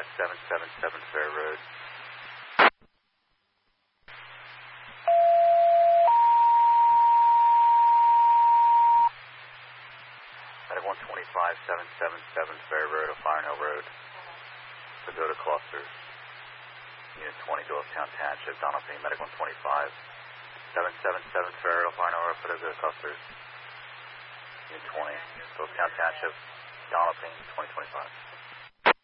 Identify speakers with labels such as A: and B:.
A: 777 Fair Road. Medic 125, 777 Fair Road, O'Fire Hill Road. Pagoda Clusters. Unit 20, Doylestown Township, Donald Payne, Medic 125. 777 Fair Road, O'Fire Hill Road, Pagoda Clusters. Unit 20, Doylestown Township, Donald Payne, 2025.